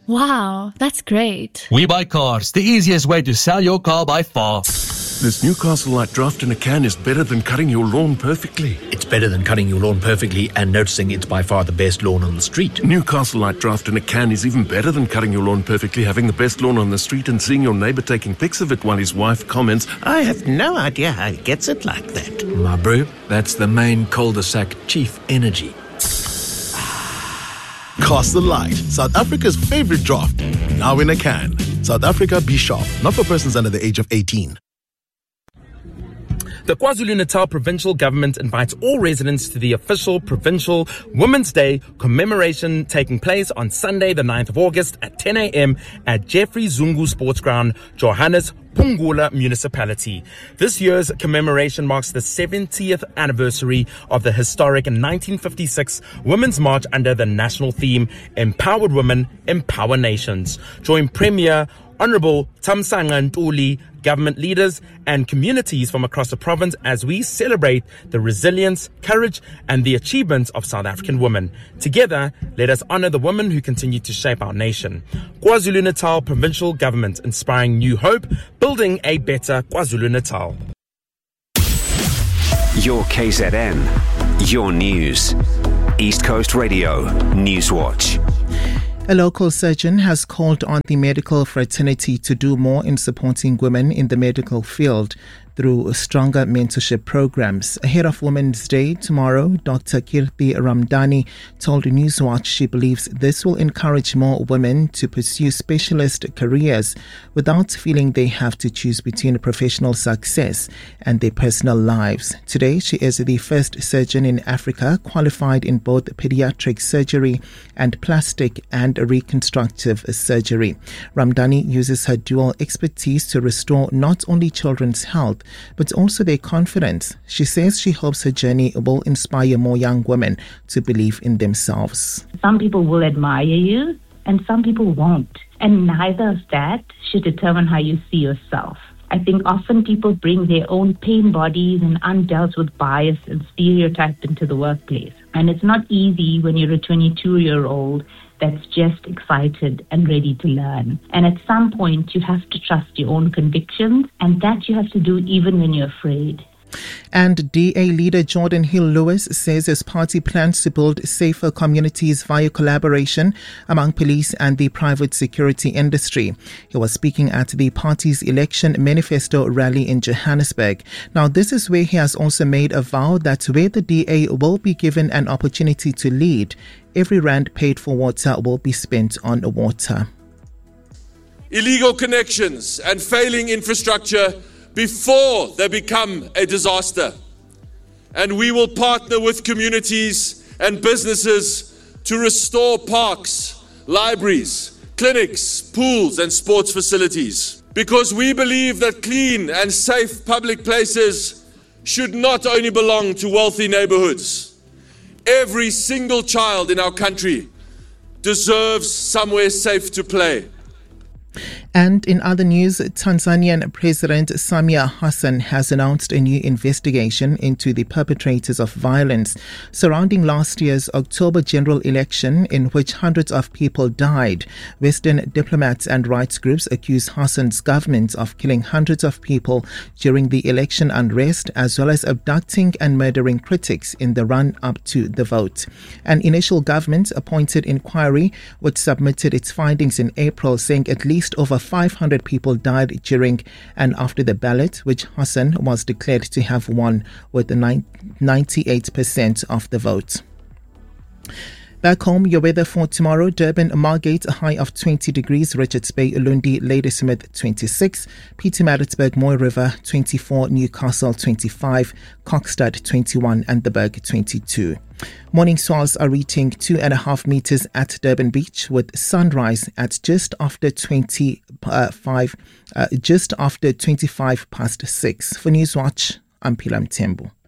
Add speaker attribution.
Speaker 1: Wow, that's great.
Speaker 2: We Buy Cars, the easiest way to sell your car by far.
Speaker 3: This Newcastle Light Draft in a can is better than cutting your lawn perfectly.
Speaker 4: It's better than cutting your lawn perfectly and noticing it's by far the best lawn on the street.
Speaker 3: Newcastle Light Draft in a can is even better than cutting your lawn perfectly, having the best lawn on the street and seeing your neighbour taking pics of it while his wife comments, "I have no idea how he gets it like that."
Speaker 4: My bro, that's the main cul-de-sac chief energy.
Speaker 5: Castle Light, South Africa's favorite draft. Now in a can. South Africa, be sharp. Not for persons under the age of 18.
Speaker 6: The KwaZulu-Natal provincial government invites all residents to the official Provincial Women's Day commemoration taking place on Sunday, the 9th of August at 10 a.m. at Jeffrey Zungu Sports Ground, Johannes Pungula Municipality. This year's commemoration marks the 70th anniversary of the historic 1956 Women's March under the national theme, Empowered Women, Empower Nations. Join Premier Honorable Thamsanqa Ntuli, government leaders and communities from across the province as we celebrate the resilience, courage and the achievements of South African women. Together, let us honor the women who continue to shape our nation. KwaZulu-Natal Provincial Government, inspiring new hope, building a better KwaZulu-Natal.
Speaker 7: Your KZN, your news. East Coast Radio, Newswatch.
Speaker 8: A local surgeon has called on the medical fraternity to do more in supporting women in the medical field through stronger mentorship programs. Ahead of Women's Day tomorrow, Dr. Kirti Ramdani told Newswatch she believes this will encourage more women to pursue specialist careers without feeling they have to choose between professional success and their personal lives. Today, she is the first surgeon in Africa qualified in both pediatric surgery and plastic and reconstructive surgery. Ramdani uses her dual expertise to restore not only children's health, but also their confidence. She says she hopes her journey will inspire more young women to believe in themselves.
Speaker 9: Some people will admire you and some people won't. And neither of that should determine how you see yourself. I think often people bring their own pain bodies and undealt with bias and stereotype into the workplace. And it's not easy when you're a 22-year-old that's just excited and ready to learn. And at some point, you have to trust your own convictions, and that you have to do even when you're afraid.
Speaker 8: And DA leader Jordan Hill-Lewis says his party plans to build safer communities via collaboration among police and the private security industry. He was speaking at the party's election manifesto rally in Johannesburg. Now, this is where he has also made a vow that where the DA will be given an opportunity to lead, every rand paid for water will be spent on water.
Speaker 10: Illegal connections and failing infrastructure before they become a disaster. And we will partner with communities and businesses to restore parks, libraries, clinics, pools and sports facilities. Because we believe that clean and safe public places should not only belong to wealthy neighborhoods. Every single child in our country deserves somewhere safe to play.
Speaker 8: And in other news, Tanzanian President Samia Hassan has announced a new investigation into the perpetrators of violence surrounding last year's October general election in which hundreds of people died. Western diplomats and rights groups accuse Hassan's government of killing hundreds of people during the election unrest, as well as abducting and murdering critics in the run-up to the vote. An initial government-appointed inquiry, which submitted its findings in April, saying at least over 500 people died during and after the ballot, which Hassan was declared to have won with 98% of the vote. Back home, your weather for tomorrow: Durban, Margate, a high of 20 degrees, Richards Bay, Ulundi, Ladysmith, 26, Pietermaritzburg, Moy River, 24, Newcastle, 25, Kokstad, 21, and the Berg, 22. Morning swells are reaching 2.5 meters at Durban Beach, with sunrise at just after 25 past 6. For Newswatch, I'm Pilam Tembu.